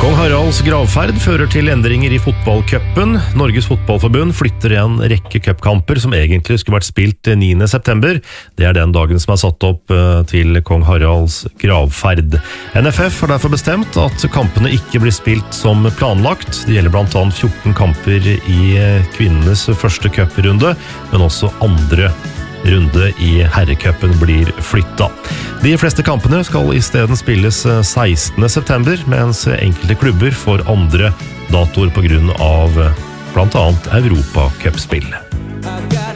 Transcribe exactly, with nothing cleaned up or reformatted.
Kong Haralds gravferd fører til endringer i fotballcupen. Norges fotballforbund flytter en rekke cupkamper som egentlig skulle vært spilt niende september. Det er den dagen som er satt opp til Kong Haralds gravferd. N F F har derfor bestemt at kampene ikke blir spilt som planlagt. Det gjelder blant annet fjorten kamper i kvinnenes første cuprunde, men også andre runde i herrecupen blir flytta. De fleste kampene skal i stedet spilles sekstende september, mens enkelte klubber får andre datoer på grunn av blant annet Europa Cup-spill.